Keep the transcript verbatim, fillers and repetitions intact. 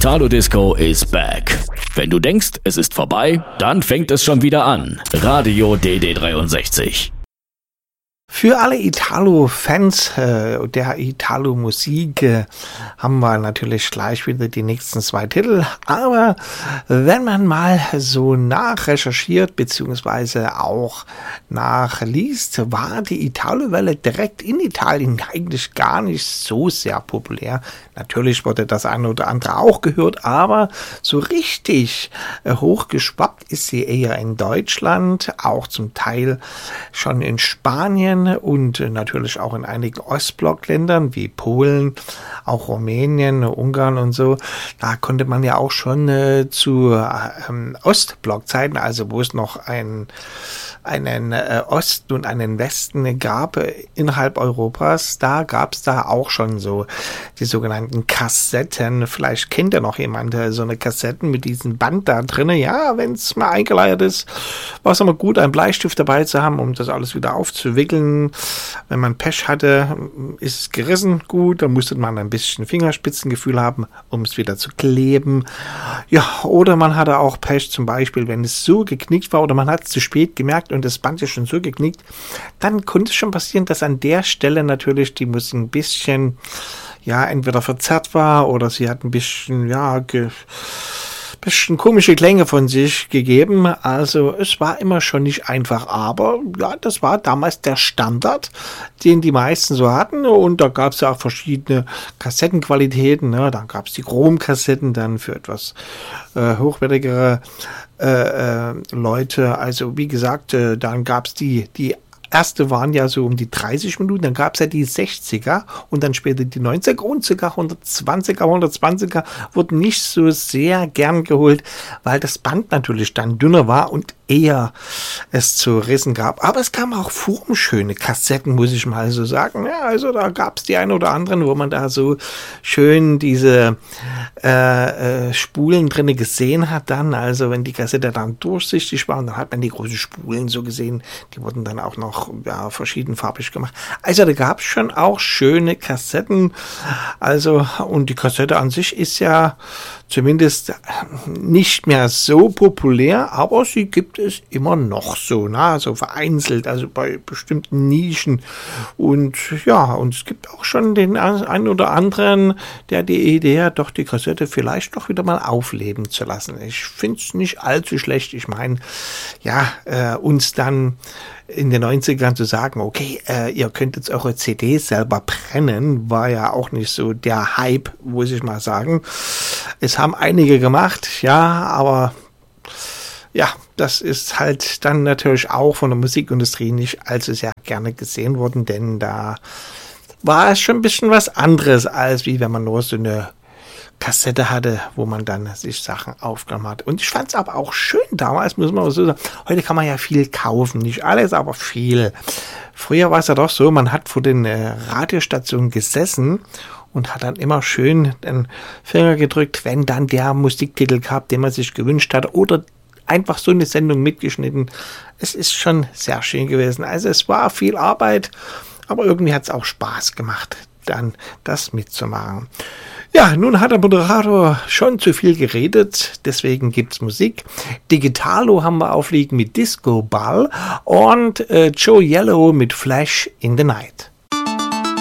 Italo Disco is back. Wenn du denkst, es ist vorbei, dann fängt es schon wieder an. Radio D D dreiundsechzig. Für alle Italo-Fans äh, der Italo-Musik äh, haben wir natürlich gleich wieder die nächsten zwei Titel. Aber wenn man mal so nachrecherchiert bzw. auch nachliest, war die Italo-Welle direkt in Italien eigentlich gar nicht so sehr populär. Natürlich wurde das eine oder andere auch gehört, aber so richtig äh, hochgeschwappt ist sie eher in Deutschland, auch zum Teil schon in Spanien und natürlich auch in einigen Ostblockländern wie Polen, auch Rumänien, Ungarn und so. Da konnte man ja auch schon äh, zu ähm, Ostblockzeiten, also wo es noch ein, einen äh, Osten und einen Westen gab äh, innerhalb Europas, da gab es da auch schon so die sogenannten Kassetten. Vielleicht kennt ja noch jemand äh, so eine Kassetten mit diesem Band da drin. Ja, wenn es mal eingeleiert ist, war es immer gut, einen Bleistift dabei zu haben, um das alles wieder aufzuwickeln. Wenn man Pech hatte, ist es gerissen, gut, dann musste man ein bisschen Fingerspitzengefühl haben, um es wieder zu kleben. Ja, oder man hatte auch Pech, zum Beispiel, wenn es so geknickt war oder man hat es zu spät gemerkt und das Band ist schon so geknickt, dann konnte es schon passieren, dass an der Stelle natürlich die Musik ein bisschen, ja, entweder verzerrt war oder sie hat ein bisschen, ja, ge- bisschen komische Klänge von sich gegeben, also es war immer schon nicht einfach, aber ja, das war damals der Standard, den die meisten so hatten und da gab es ja auch verschiedene Kassettenqualitäten, ne? Dann gab es die Chromkassetten dann für etwas äh, hochwertigere äh, äh, Leute, also wie gesagt, äh, dann gab es die, die erste waren ja so um die dreißig Minuten, dann gab es ja die sechziger und dann später die neunziger und sogar hundertzwanziger, hundertzwanziger wurden nicht so sehr gern geholt, weil das Band natürlich dann dünner war und eher es zu rissen gab. Aber es kamen auch formschöne Kassetten, muss ich mal so sagen. Ja, also da gab es die ein oder anderen, wo man da so schön diese äh, äh, Spulen drinne gesehen hat dann. Also wenn die Kassette dann durchsichtig war, dann hat man die großen Spulen so gesehen. Die wurden dann auch noch ja, verschiedenfarbig gemacht. Also da gab es schon auch schöne Kassetten. Also und die Kassette an sich ist ja zumindest nicht mehr so populär, aber sie gibt es immer noch so, ne? Also vereinzelt, also bei bestimmten Nischen. Und ja, und es gibt auch schon den einen oder anderen, der die Idee hat, doch die Kassette vielleicht doch wieder mal aufleben zu lassen. Ich finde es nicht allzu schlecht. Ich meine, ja, äh, uns dann in den neunzigern zu sagen, okay, äh, ihr könnt jetzt eure C Ds selber brennen, war ja auch nicht so der Hype, muss ich mal sagen. Es haben einige gemacht, ja, aber ja, das ist halt dann natürlich auch von der Musikindustrie nicht allzu sehr gerne gesehen worden, denn da war es schon ein bisschen was anderes, als wie wenn man nur so eine Kassette hatte, wo man dann sich Sachen aufgenommen hat. Und ich fand es aber auch schön damals, muss man so sagen. Heute kann man ja viel kaufen, nicht alles, aber viel. Früher war es ja doch so, man hat vor den äh, Radiostationen gesessen und hat dann immer schön den Finger gedrückt, wenn dann der Musiktitel gab, den man sich gewünscht hat, oder einfach so eine Sendung mitgeschnitten. Es ist schon sehr schön gewesen. Also es war viel Arbeit, aber irgendwie hat es auch Spaß gemacht, dann das mitzumachen. Ja, nun hat der Moderator schon zu viel geredet, deswegen gibt's Musik. Digitalo haben wir aufliegen mit Disco Ball und äh, Joe Yellow mit Flash in the Night.